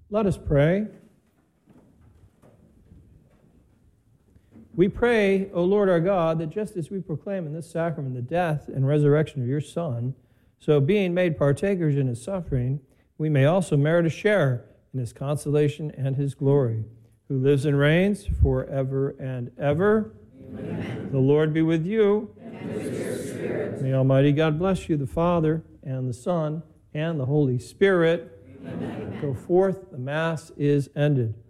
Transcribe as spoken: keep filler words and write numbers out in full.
Let us pray. We pray, O Lord our God, that just as we proclaim in this sacrament the death and resurrection of your Son, so being made partakers in his suffering, we may also merit a share in his consolation and his glory, who lives and reigns forever and ever. Amen. The Lord be with you. And with your spirit. May Almighty God bless you, the Father, and the Son, and the Holy Spirit. Amen. Go forth, the Mass is ended.